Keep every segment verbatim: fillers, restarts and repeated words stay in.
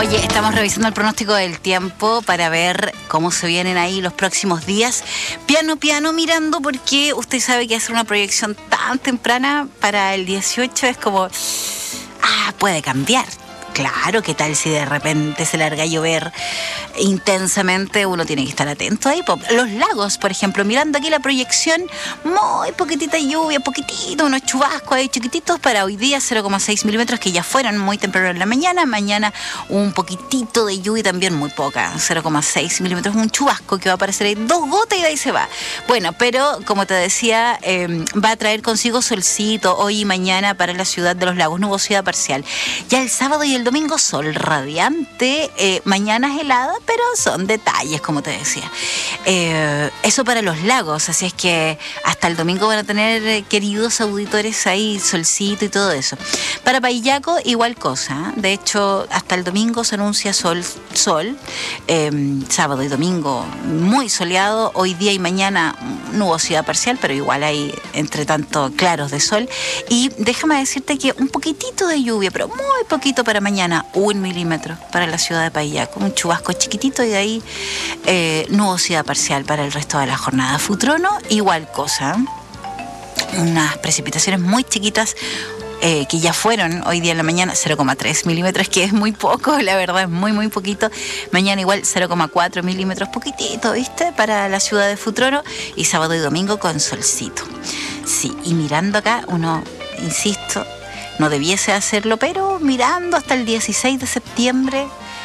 Oye, estamos revisando el pronóstico del tiempo para ver cómo se vienen ahí los próximos días. Piano, piano, mirando, porque usted sabe que hacer una proyección tan temprana para el dieciocho es como... Ah, puede cambiar. Claro, ¿qué tal si de repente se larga a llover intensamente? Uno tiene que estar atento ahí. Los lagos, por ejemplo, mirando aquí la proyección, muy poquitita lluvia, poquitito, unos chubascos ahí chiquititos para hoy día, cero coma seis milímetros, que ya fueron muy temprano en la mañana. Mañana un poquitito de lluvia, también muy poca, cero coma seis milímetros, un chubasco que va a aparecer ahí, dos gotas y de ahí se va. Bueno, pero como te decía, eh, va a traer consigo solcito hoy y mañana para la ciudad de los lagos, nubosidad parcial. Ya el sábado y el domingo sol radiante, eh, mañana es helada, pero son detalles, como te decía. Eh, eso para los lagos, así es que hasta el domingo van a tener, eh, queridos auditores, ahí solcito y todo eso. Para Payaco, igual cosa, ¿eh? De hecho, hasta el domingo se anuncia sol, sol, eh, sábado y domingo muy soleado, hoy día y mañana nubosidad parcial, pero igual hay entre tanto claros de sol. Y déjame decirte que un poquitito de lluvia, pero muy poquito para mañana. Mañana un milímetro para la ciudad de Payaco, un chubasco chiquitito y de ahí eh, nubosidad parcial para el resto de la jornada. Futrono, igual cosa, unas precipitaciones muy chiquitas eh, que ya fueron hoy día en la mañana, cero coma tres milímetros, que es muy poco, la verdad es muy muy poquito. Mañana igual cero coma cuatro milímetros, poquitito, ¿viste? Para la ciudad de Futrono, y sábado y domingo con solcito. Sí, y mirando acá, uno, insisto, no debiese hacerlo, pero mirando hasta el dieciséis de septiembre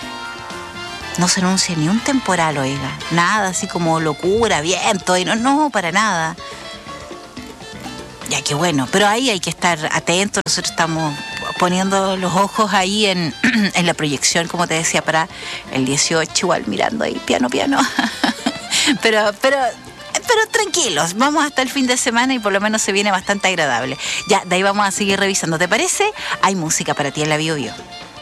no se anuncia ni un temporal, oiga. Nada así como locura, viento, y no, no, para nada. Ya, qué bueno, pero ahí hay que estar atentos. Nosotros estamos poniendo los ojos ahí en, en la proyección, como te decía, para el dieciocho, igual mirando ahí, piano, piano. pero, pero... Pero tranquilos, vamos hasta el fin de semana y por lo menos se viene bastante agradable. Ya, de ahí vamos a seguir revisando. ¿Te parece? Hay música para ti en la Bio Bio.